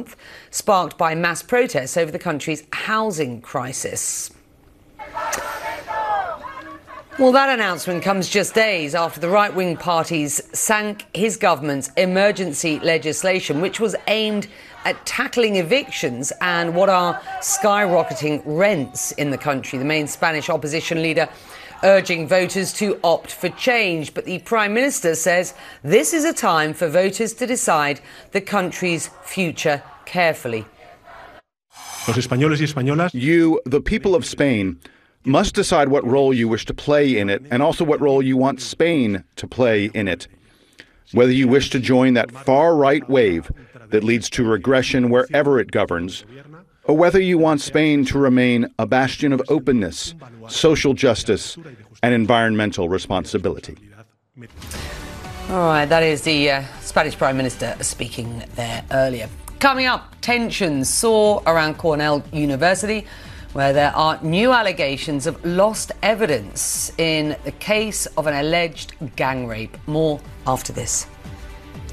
month, sparked by mass protests over the country's housing crisis. Well, that announcement comes just days after the right-wing parties sank his government's emergency legislation, which was aimed at tackling evictions and what are skyrocketing rents in the country. The main Spanish opposition leader urging voters to opt for change. But the Prime Minister says this is a time for voters to decide the country's future carefully. You, the people of Spain, must decide what role you wish to play in it and also what role you want Spain to play in it. Whether you wish to join that far-right wave that leads to regression wherever it governs, or whether you want Spain to remain a bastion of openness, social justice, and environmental responsibility. All right, that is the Spanish Prime Minister speaking there earlier. Coming up, tensions soar around Cornell University, where there are new allegations of lost evidence in the case of an alleged gang rape. More after this.